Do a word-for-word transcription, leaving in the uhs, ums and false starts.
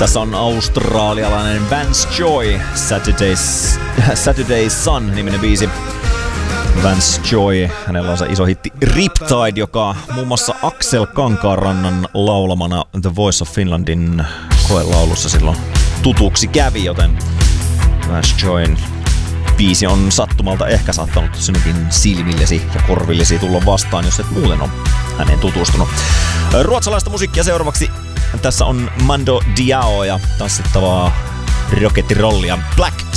Tässä on australialainen Vance Joy, Saturday's, Saturday Sun-niminen biisi. Vance Joy, hänellä on se iso hitti Riptide, joka muun muassa Aksel Kankaanrannan laulamana The Voice of Finlandin koelaulussa silloin tutuksi kävi, joten Vance Joyn biisi on sattumalta ehkä saattanut sinunkin silmillesi ja korvillesi tulla vastaan, jos et muuten ole häneen tutustunut. Ruotsalaista musiikkia seuraavaksi. Tässä on Mando Diao ja tanssittavaa rocketirollia Black